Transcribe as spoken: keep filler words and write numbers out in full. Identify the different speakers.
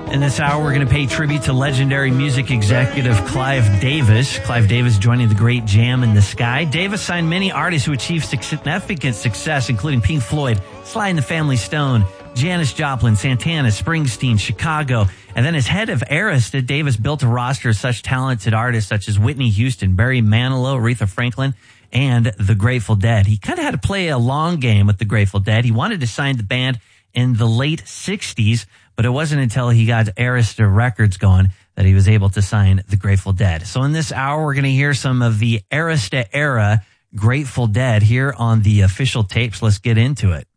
Speaker 1: In this hour, we're going to pay tribute to legendary music executive Clive Davis. Clive Davis joining the great Jam in the Sky. Davis signed many artists who achieved significant success, including Pink Floyd, Sly and the Family Stone, Janis Joplin, Santana, Springsteen, Chicago. And then as head of Arista, Davis built a roster of such talented artists such as Whitney Houston, Barry Manilow, Aretha Franklin, and the Grateful Dead. He kind of had to play a long game with the Grateful Dead. He wanted to sign the band in the late sixties, but it wasn't until he got Arista Records going that he was able to sign the Grateful Dead. So in this hour, we're going to hear some of the Arista era Grateful Dead here on the official tapes. Let's get into it.